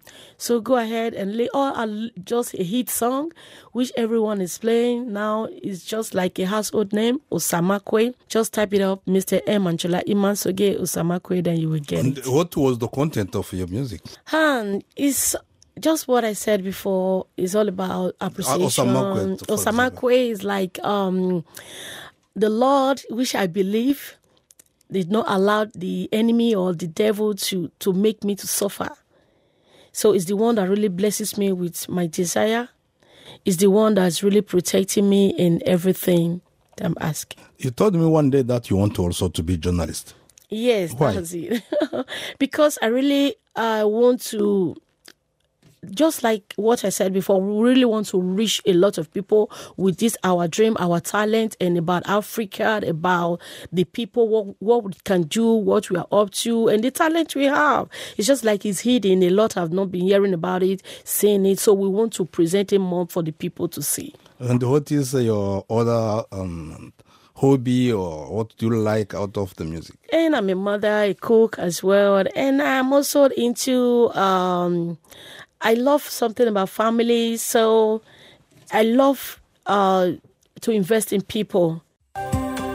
So go ahead and lay just a hit song, which everyone is playing now. Is just like a household name, Osamakwe. Just type it up, Mr. M. Anchola Imansoge Osamakwe, then you will get And it. what was the content of your music? It's just what I said before. It's all about appreciation. Osamakwe is like the Lord, which I believe did not allow the enemy or the devil to make me to suffer. So it's the one that really blesses me with my desire. It's the one that's really protecting me in everything that I'm asking. You told me one day that you want to also to be a journalist. Yes, Why? that's it. Because I really want to, just like what I said before, we really want to reach a lot of people with this, our dream, our talent, and about Africa, about the people, what we can do, what we are up to, and the talent we have. It's just like it's hidden. A lot have not been hearing about it, seeing it, so we want to present it more for the people to see. And what is your other hobby, or what do you like out of the music? And I'm a mother, a cook as well, and I'm also into... I love something about family, so I love to invest in people.